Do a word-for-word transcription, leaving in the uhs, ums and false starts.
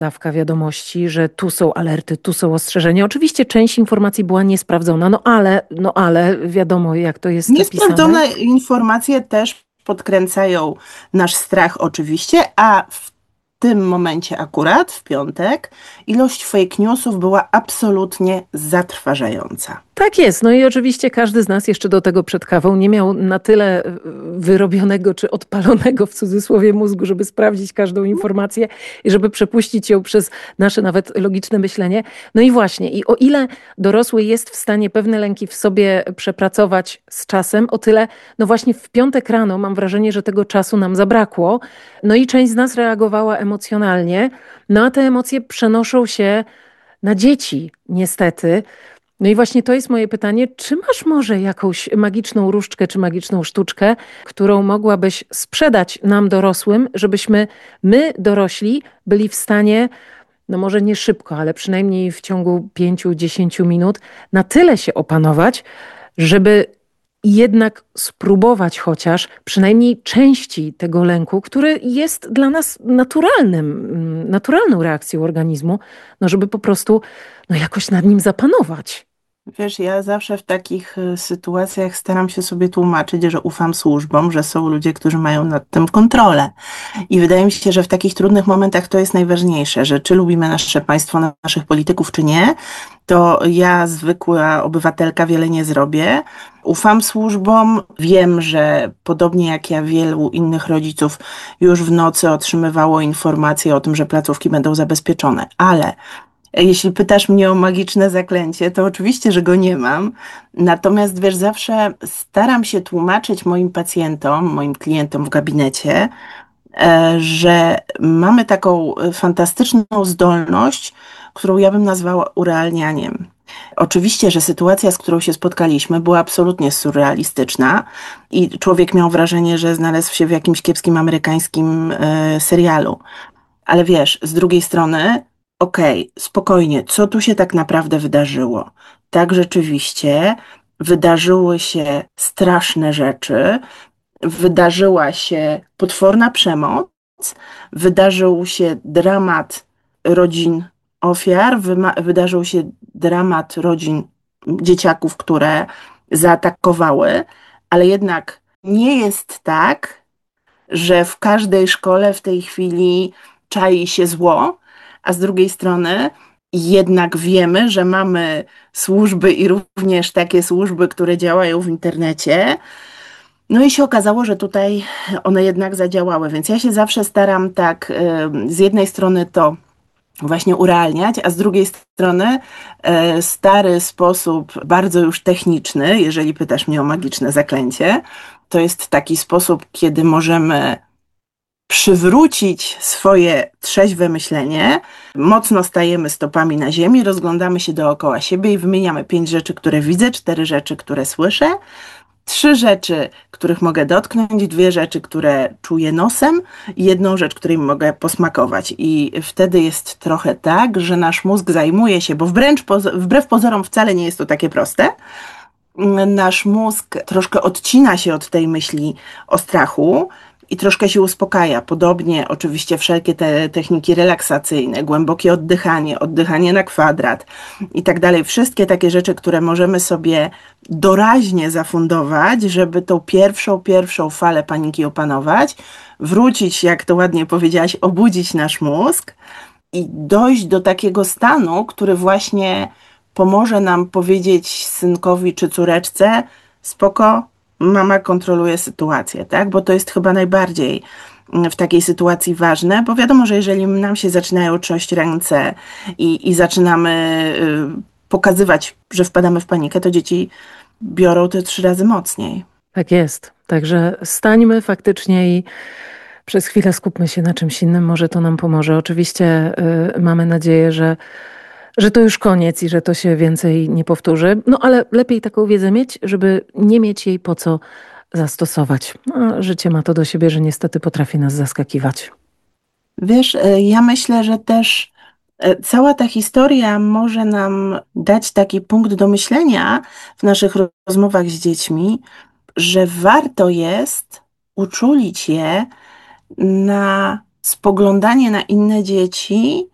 dawka wiadomości, że tu są alerty, tu są ostrzeżenia. Oczywiście część informacji była niesprawdzona, no ale, no ale wiadomo, jak to jest Niesprawdzone napisane. informacje też podkręcają nasz strach oczywiście, a w tym momencie akurat, w piątek, ilość fake newsów była absolutnie zatrważająca. Tak jest. No i oczywiście każdy z nas jeszcze do tego przed kawą nie miał na tyle wyrobionego czy odpalonego w cudzysłowie mózgu, żeby sprawdzić każdą informację i żeby przepuścić ją przez nasze nawet logiczne myślenie. No i właśnie, i o ile dorosły jest w stanie pewne lęki w sobie przepracować z czasem, o tyle no właśnie w piątek rano mam wrażenie, że tego czasu nam zabrakło. No i część z nas reagowała emocjonalnie, no a te emocje przenoszą się na dzieci, niestety. No i właśnie to jest moje pytanie, czy masz może jakąś magiczną różdżkę czy magiczną sztuczkę, którą mogłabyś sprzedać nam dorosłym, żebyśmy my dorośli byli w stanie, no może nie szybko, ale przynajmniej w ciągu pięciu, dziesięciu minut na tyle się opanować, żeby jednak spróbować chociaż przynajmniej części tego lęku, który jest dla nas naturalnym, naturalną reakcją organizmu, no żeby po prostu no jakoś nad nim zapanować. Wiesz, ja zawsze w takich y, sytuacjach staram się sobie tłumaczyć, że ufam służbom, że są ludzie, którzy mają nad tym kontrolę. I wydaje mi się, że w takich trudnych momentach to jest najważniejsze, że czy lubimy nasze państwo, naszych polityków, czy nie, to ja, zwykła obywatelka, wiele nie zrobię. Ufam służbom, wiem, że podobnie jak ja, wielu innych rodziców już w nocy otrzymywało informacje o tym, że placówki będą zabezpieczone, ale jeśli pytasz mnie o magiczne zaklęcie, to oczywiście, że go nie mam. Natomiast wiesz, zawsze staram się tłumaczyć moim pacjentom, moim klientom w gabinecie, e, że mamy taką fantastyczną zdolność, którą ja bym nazwała urealnianiem. Oczywiście, że sytuacja, z którą się spotkaliśmy, była absolutnie surrealistyczna i człowiek miał wrażenie, że znalazł się w jakimś kiepskim amerykańskim e, serialu. Ale wiesz, z drugiej strony, okej, spokojnie, co tu się tak naprawdę wydarzyło? Tak, rzeczywiście wydarzyły się straszne rzeczy, wydarzyła się potworna przemoc, wydarzył się dramat rodzin ofiar, wyma- wydarzył się dramat rodzin dzieciaków, które zaatakowały, ale jednak nie jest tak, że w każdej szkole w tej chwili czai się zło, a z drugiej strony jednak wiemy, że mamy służby i również takie służby, które działają w internecie. No i się okazało, że tutaj one jednak zadziałały, więc ja się zawsze staram tak y, z jednej strony to właśnie urealniać, a z drugiej strony e, stary sposób, bardzo już techniczny, jeżeli pytasz mnie o magiczne zaklęcie, to jest taki sposób, kiedy możemy przywrócić swoje trzeźwe myślenie, mocno stajemy stopami na ziemi, rozglądamy się dookoła siebie i wymieniamy pięć rzeczy, które widzę, cztery rzeczy, które słyszę, trzy rzeczy, których mogę dotknąć, dwie rzeczy, które czuję nosem i jedną rzecz, której mogę posmakować. I wtedy jest trochę tak, że nasz mózg zajmuje się, bo wręcz poz- wbrew pozorom wcale nie jest to takie proste, nasz mózg troszkę odcina się od tej myśli o strachu i troszkę się uspokaja. Podobnie oczywiście wszelkie te techniki relaksacyjne, głębokie oddychanie, oddychanie na kwadrat i tak dalej. Wszystkie takie rzeczy, które możemy sobie doraźnie zafundować, żeby tą pierwszą, pierwszą falę paniki opanować, wrócić, jak to ładnie powiedziałaś, obudzić nasz mózg i dojść do takiego stanu, który właśnie pomoże nam powiedzieć synkowi czy córeczce: spoko, mama kontroluje sytuację, tak? Bo to jest chyba najbardziej w takiej sytuacji ważne, bo wiadomo, że jeżeli nam się zaczynają trząść ręce i, i zaczynamy y, pokazywać, że wpadamy w panikę, to dzieci biorą to trzy razy mocniej. Tak jest. Także stańmy faktycznie i przez chwilę skupmy się na czymś innym. Może to nam pomoże. Oczywiście y, mamy nadzieję, że, że to już koniec i że to się więcej nie powtórzy. No ale lepiej taką wiedzę mieć, żeby nie mieć jej po co zastosować. No, życie ma to do siebie, że niestety potrafi nas zaskakiwać. Wiesz, y, ja myślę, że też y, cała ta historia może nam dać taki punkt do myślenia w naszych rozmowach z dziećmi, że warto jest uczulić je na spoglądanie na inne dzieci